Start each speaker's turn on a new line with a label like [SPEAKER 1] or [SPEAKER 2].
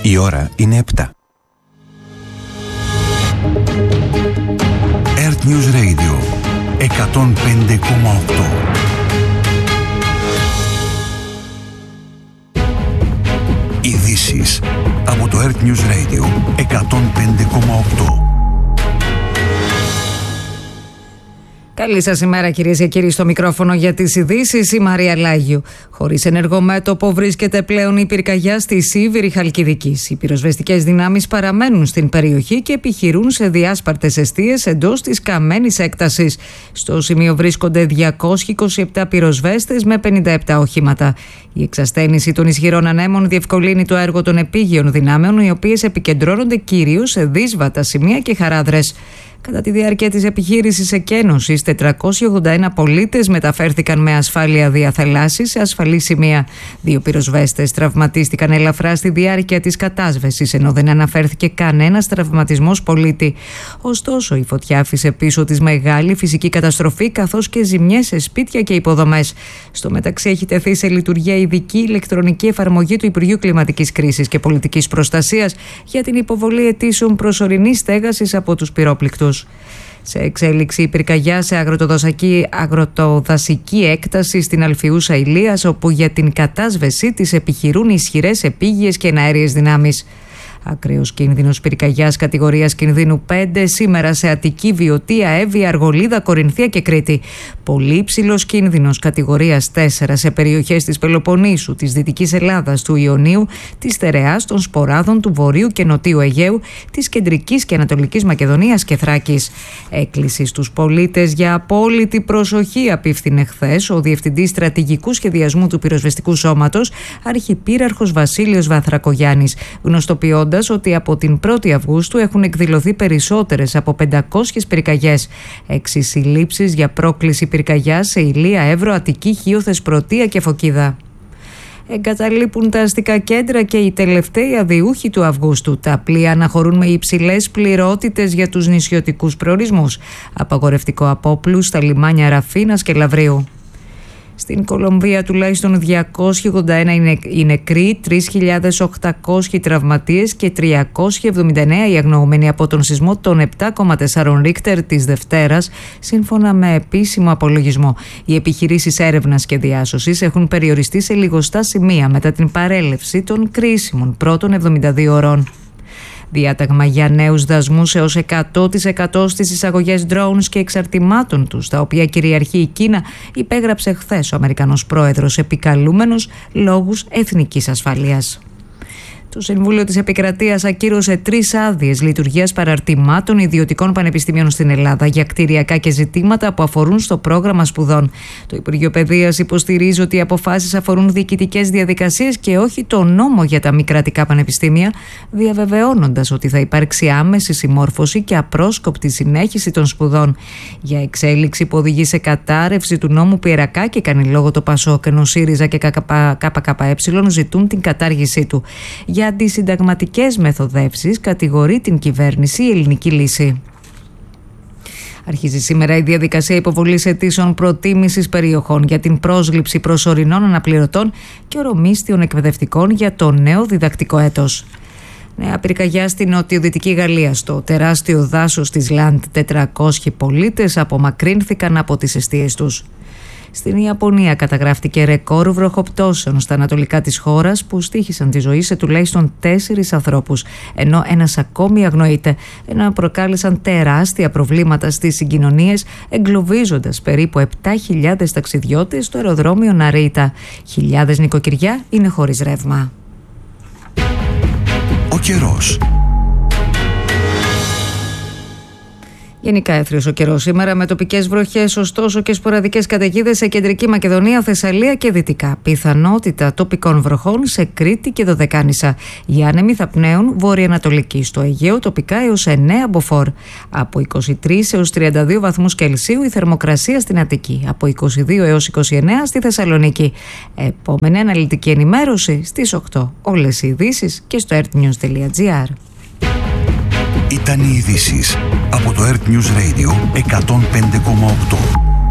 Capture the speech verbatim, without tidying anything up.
[SPEAKER 1] Η ώρα είναι επτά. Earth News Radio εκατόν πέντε κόμμα οκτώ. Ειδήσεις από το Earth News Radio εκατόν πέντε κόμμα οκτώ.
[SPEAKER 2] Καλή σας ημέρα, κυρίες και κύριοι, στο μικρόφωνο για τις ειδήσεις η Μαρία Λάγιου. Χωρίς ενεργό μέτωπο βρίσκεται πλέον η πυρκαγιά στη Σίβηρη Χαλκιδικής. Οι πυροσβεστικές δυνάμεις παραμένουν στην περιοχή και επιχειρούν σε διάσπαρτες εστίες εντός της καμένης έκτασης. Στο σημείο βρίσκονται διακόσιοι είκοσι επτά πυροσβέστες με πενήντα επτά οχήματα. Η εξασθένιση των ισχυρών ανέμων διευκολύνει το έργο των επίγειων δυνάμεων, οι οποίες επικεντρώνονται κυρίως σε δύσβατα σημεία και χαράδρες. Κατά τη διάρκεια της επιχείρησης εκένωσης, τετρακόσιοι ογδόντα ένα πολίτες μεταφέρθηκαν με ασφάλεια διαθελάσσης σε ασφαλή σημεία. Δύο πυροσβέστες τραυματίστηκαν ελαφρά στη διάρκεια της κατάσβεσης, ενώ δεν αναφέρθηκε κανένας τραυματισμός πολίτη. Ωστόσο, η φωτιά άφησε πίσω της μεγάλη φυσική καταστροφή, καθώς και ζημιές σε σπίτια και υποδομές. Στο μεταξύ, έχει τεθεί σε λειτουργία ειδική ηλεκτρονική εφαρμογή του Υπουργείου Κλιματικής Κρίσης και Πολιτικής Προστασίας για την υποβολή αιτήσεων προσωρινής στέγασης από τους πυρόπληκτους. Σε εξέλιξη η πυρκαγιά σε αγροτοδασική, αγροτοδασική έκταση στην Αλφιούσα Ηλίας, όπου για την κατάσβεσή της επιχειρούν ισχυρές επίγειες και εναέριες δυνάμεις. Ακραίος κίνδυνος πυρκαγιάς κατηγορίας κινδύνου πέντε σήμερα σε Αττική, Βιωτία, Εύβοια, Αργολίδα, Κορινθία και Κρήτη. Πολύ υψηλός κίνδυνος κατηγορίας τέσσερα σε περιοχές της Πελοποννήσου, της Δυτικής Ελλάδας, του Ιωνίου, της Στερεάς, των Σποράδων, του Βορείου και Νοτίου Αιγαίου, της Κεντρικής και Ανατολικής Μακεδονίας και Θράκης. Έκκληση στους πολίτες για απόλυτη προσοχή απίφθινε χθες ο Διευθυντής Στρατηγικού Σχεδιασμού του Πυροσβεστικού Σώματος, Αρχιπύραρχος Βασίλειος Βαθρακογιάννης, γνωστοποιώντας ότι από την πρώτη Αυγούστου έχουν εκδηλωθεί περισσότερες από πεντακόσιες πυρκαγιές. Έξι συλλήψεις για πρόκληση πυρκαγιάς σε Ηλία, Εύρο, Αττική, Χίο, Θεσπρωτεία και Φωκίδα. Εγκαταλείπουν τα αστικά κέντρα και οι τελευταίοι αδιούχοι του Αυγούστου. Τα πλοία αναχωρούν με υψηλές πληρότητες για τους νησιωτικούς προορισμούς. Απαγορευτικό απόπλου στα λιμάνια Ραφίνας και Λαβρίου. Στην Κολομβία τουλάχιστον διακόσιοι ογδόντα ένα είναι οι νεκροί, τρεις χιλιάδες οκτακόσιοι τραυματίες και τριακόσιοι εβδομήντα εννέα οι αγνοούμενοι από τον σεισμό των επτά κόμμα τέσσερα Ρίχτερ της Δευτέρας, σύμφωνα με επίσημο απολογισμό. Οι επιχειρήσεις έρευνας και διάσωσης έχουν περιοριστεί σε λιγοστά σημεία μετά την παρέλευση των κρίσιμων πρώτων εβδομήντα δύο ωρών. Διάταγμα για νέους δασμούς έως εκατό τοις εκατό στις εισαγωγές drones και εξαρτημάτων τους, τα οποία κυριαρχεί η Κίνα, υπέγραψε χθες ο Αμερικανός πρόεδρος, επικαλούμενος λόγους εθνικής ασφαλείας. Το Συμβούλιο της Επικρατείας ακύρωσε τρεις άδειες λειτουργίας παραρτημάτων ιδιωτικών πανεπιστημίων στην Ελλάδα για κτηριακά και ζητήματα που αφορούν στο πρόγραμμα σπουδών. Το Υπουργείο Παιδείας υποστηρίζει ότι οι αποφάσεις αφορούν διοικητικές διαδικασίες και όχι το νόμο για τα μη κρατικά πανεπιστήμια, διαβεβαιώνοντας ότι θα υπάρξει άμεση συμμόρφωση και απρόσκοπτη συνέχιση των σπουδών. Για εξέλιξη που οδηγεί σε κατάρρευση του νόμου που Ιερακάκη κάνει λόγο το Πασόκ, ενώ ΣΥΡΙΖΑ και ΚΚΕ ζητούν την κατάργησή του. Για αντισυνταγματικές μεθοδεύσεις κατηγορεί την κυβέρνηση η Ελληνική Λύση. Αρχίζει σήμερα η διαδικασία υποβολής αιτήσεων προτίμησης περιοχών για την πρόσληψη προσωρινών αναπληρωτών και ορομίστιων εκπαιδευτικών για το νέο διδακτικό έτος. Νέα πυρκαγιά στην νοτιοδυτική Γαλλία. Στο τεράστιο δάσος της Λαντ, τετρακόσιοι πολίτες απομακρύνθηκαν από τις εστίες τους. Στην Ιαπωνία καταγράφτηκε ρεκόρ βροχοπτώσεων στα ανατολικά της χώρας που στοίχησαν τη ζωή σε τουλάχιστον τέσσερις ανθρώπους, ενώ ένας ακόμη αγνοείται, ενώ προκάλεσαν τεράστια προβλήματα στις συγκοινωνίες, εγκλωβίζοντας περίπου επτά χιλιάδες ταξιδιώτες στο αεροδρόμιο Ναρίτα. Χιλιάδες νοικοκυριά είναι χωρίς ρεύμα.
[SPEAKER 1] Ο καιρός.
[SPEAKER 2] Γενικά έθριος ο καιρός σήμερα με τοπικές βροχές, ωστόσο και σποραδικές καταιγίδες σε κεντρική Μακεδονία, Θεσσαλία και Δυτικά. Πιθανότητα τοπικών βροχών σε Κρήτη και Δωδεκάνησα. Οι άνεμοι θα πνέουν βορειοανατολική, στο Αιγαίο τοπικά έως εννέα μποφόρ. Από είκοσι τρεις έως τριάντα δύο βαθμούς Κελσίου η θερμοκρασία στην Αττική. Από είκοσι δύο έως είκοσι εννέα στη Θεσσαλονίκη. Επόμενη αναλυτική ενημέρωση στις οκτώ. Όλες οι ειδήσεις και στο earthnews τελεία gr.
[SPEAKER 1] Ήταν οι ειδήσεις από το Earth News Radio εκατόν πέντε κόμμα οκτώ.